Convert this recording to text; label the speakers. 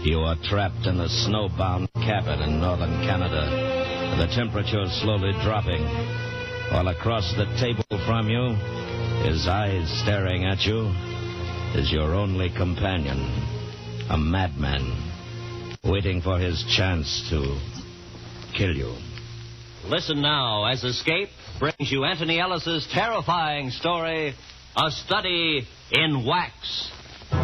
Speaker 1: You are trapped in a snowbound cabin in northern Canada. The temperature is slowly dropping, while across the table from you, his eyes staring at you, is your only companion, a madman, waiting for his chance to kill you.
Speaker 2: Listen now as Escape brings you Anthony Ellis's terrifying story, A Study in Wax.